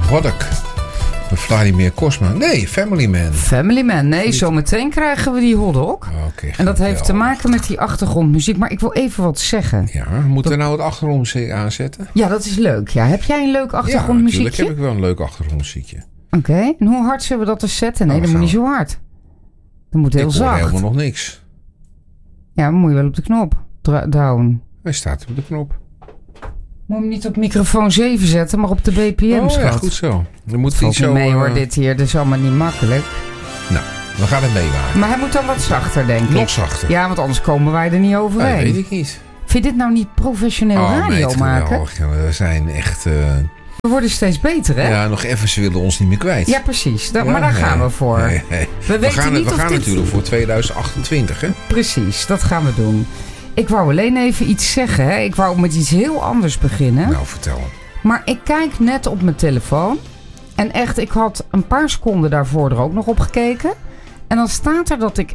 Roddick. Met Vladimir Cosma. Nee, Family Man. Family Man. Nee, zometeen krijgen we die hotdog. Okay, en dat heeft te maken met die achtergrondmuziek. Maar ik wil even wat zeggen. Ja, moeten we nou het achtergrondmuziek aanzetten? Ja, dat is leuk. Ja. Heb jij een leuk achtergrondmuziekje? Ja, natuurlijk heb ik wel een leuk achtergrondmuziekje. Oké. En hoe hard zullen we dat dus zetten? Nee, dat moet niet zo hard. Dat moet heel zacht. Ik hoor helemaal nog niks. Ja, dan moet je wel op de knop down. Hij staat op de knop. Moet hem niet op microfoon 7 zetten, maar op de BPM, schat. Ja, goed zo. Dan moet valt niet mee hoor, dit hier. Dat is allemaal niet makkelijk. Nou, we gaan het meemaken. Maar hij moet dan wat zachter, denk ik. Nog zachter. Ja, want anders komen wij er niet overheen. Dat weet ik niet. Vind je dit nou niet professioneel radio maken? We zijn echt... We worden steeds beter, hè? Ja, nog even, ze willen ons niet meer kwijt. Ja, precies. Maar daar gaan we voor. Nee. We gaan dit... natuurlijk voor 2028, hè? Precies, dat gaan we doen. Ik wou alleen even iets zeggen, hè. Ik wou met iets heel anders beginnen. Nou, vertel. Maar ik kijk net op mijn telefoon. En echt, ik had een paar seconden daarvoor er ook nog op gekeken. En dan staat er dat ik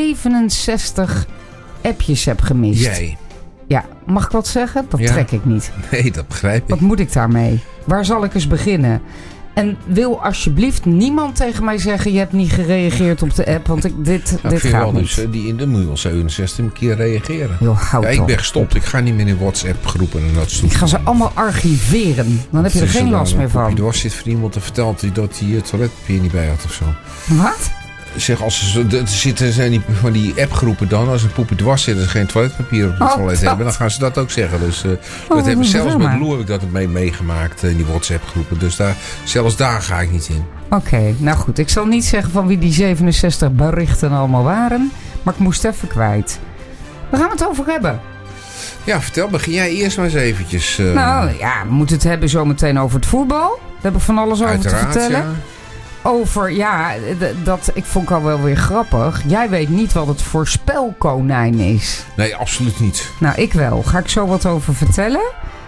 67 appjes heb gemist. Jij? Ja, mag ik wat zeggen? Dat trek ik niet. Nee, dat begrijp ik. Wat moet ik daarmee? Waar zal ik eens beginnen? En wil alsjeblieft niemand tegen mij zeggen... je hebt niet gereageerd op de app, want dit gaat niet. Dus, dan moet je wel 67 keer reageren. Ik ben gestopt. Ik ga niet meer in WhatsApp groepen en dat soort. Ik ga ze allemaal archiveren. Dan heb je er geen last meer van. Er was dit voor iemand te verteld dat hij toiletpapier niet bij had of zo. Wat? Zeg, zijn die appgroepen dan. Als een poepje dwars zit en ze geen toiletpapier op het toilet hebben, dan gaan ze dat ook zeggen. Dus dat hebben zelfs met Lou heb ik dat meegemaakt in die WhatsApp-groepen. Dus zelfs daar ga ik niet in. Oké, nou goed. Ik zal niet zeggen van wie die 67 berichten allemaal waren. Maar ik moest even kwijt. Waar gaan we het over hebben? Ja, vertel. Begin jij eerst maar eens eventjes. Nou ja, we moeten het hebben zometeen over het voetbal. Daar hebben we van alles over te vertellen. Ja. Over, ik vond al wel weer grappig. Jij weet niet wat het voorspelkonijn is. Nee, absoluut niet. Nou, ik wel. Ga ik zo wat over vertellen.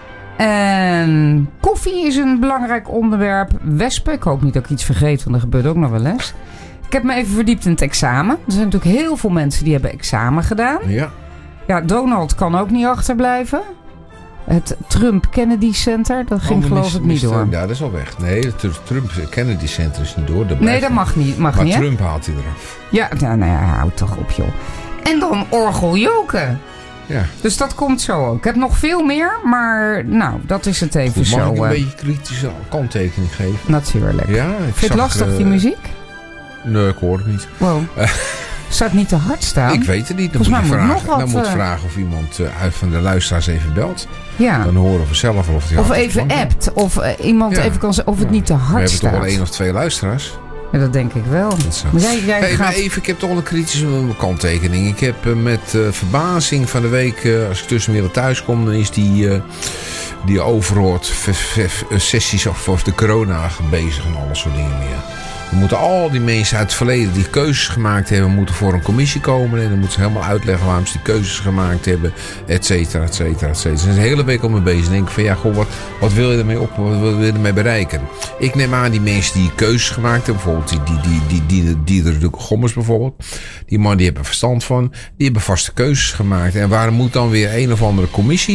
En koffie is een belangrijk onderwerp. Wespen, ik hoop niet dat ik iets vergeet, want dat gebeurt ook nog wel eens. Ik heb me even verdiept in het examen. Er zijn natuurlijk heel veel mensen die hebben examen gedaan. Ja. Ja, Donald kan ook niet achterblijven. Het Trump-Kennedy Center, dat ging geloof ik niet door. Ja, dat is al weg. Nee, het Trump-Kennedy Center is niet door. Nee, dat mag niet. Maar Trump haalt hij eraf. Ja, nou ja, houd toch op joh. En dan orgeljoken. Ja. Dus dat komt zo ook. Ik heb nog veel meer, maar nou, dat is het even zo. Mag ik een beetje kritische kanttekening geven? Natuurlijk. Ja, vind je het lastig, die muziek? Nee, ik hoor het niet. Wow. Zou het niet te hard staan? Ik weet het niet. Dan moet vragen of iemand uit van de luisteraars even belt. Ja. Dan horen we zelf of die of even appt. Of iemand even kan zeggen of het niet te hard staat. We hebben toch wel 1 of 2 luisteraars? Ja, dat denk ik wel. Maar ik heb toch wel een kritische kanttekening. Ik heb met verbazing van de week, als ik tussenmiddag thuis kom, dan is die overhoort sessies of de corona bezig en alles soort dingen meer. We moeten al die mensen uit het verleden die keuzes gemaakt hebben, moeten voor een commissie komen. En dan moeten ze helemaal uitleggen waarom ze die keuzes gemaakt hebben. Et cetera, et cetera, et cetera. Ze zijn de hele week al mee bezig. Dan denk ik van ja, goh, wat wil je ermee op? Wat wil je ermee bereiken? Ik neem aan die mensen die keuzes gemaakt hebben. Bijvoorbeeld die Gommers bijvoorbeeld. Die man die hebben verstand van. Die hebben vaste keuzes gemaakt. En waarom moet dan weer een of andere commissie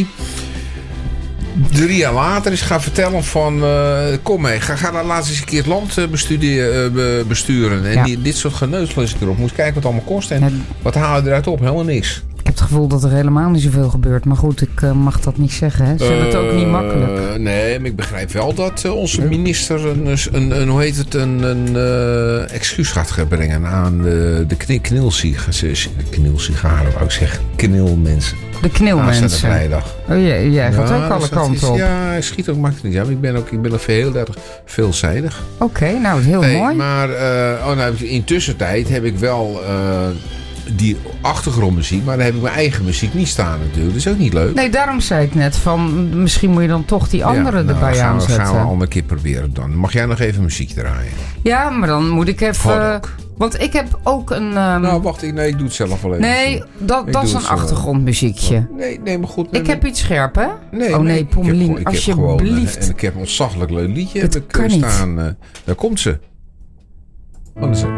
3 jaar later is gaan vertellen van kom mee, ga dan laatst eens een keer het land besturen. En dit soort geneuzel is erop. Moet kijken wat het allemaal kost en wat halen we eruit op? Helemaal niks. Ik heb het gevoel dat er helemaal niet zoveel gebeurt. Maar goed, ik mag dat niet zeggen. Hè? Ze hebben het ook niet makkelijk. Nee, maar ik begrijp wel dat onze minister een excuus gaat brengen aan de knilsigaren, wou ik zeggen. Knilmensen. De knilmensen. Vrijdag. Oh, jij gaat ook alle kanten op. Ja, hij schiet ook makkelijk niet. Ja, ik ben ook heel erg veelzijdig. Oké, nou, heel mooi. Maar intussen heb ik wel die achtergrondmuziek, maar dan heb ik mijn eigen muziek niet staan natuurlijk. Dat is ook niet leuk. Nee, daarom zei ik net van, misschien moet je dan toch die andere erbij aanzetten. Dat gaan we een andere keer proberen dan. Mag jij nog even muziek draaien? Ja, maar dan moet ik even... Want ik heb ook een... Nou, wacht. Ik doe het zelf wel even. Nee, dat is een achtergrondmuziekje. Nee, maar goed. Ik heb iets scherp, hè? Nee, Pommelien, alsjeblieft. En ik heb een ontzaglijk leuk liedje dat kan staan. Daar komt ze.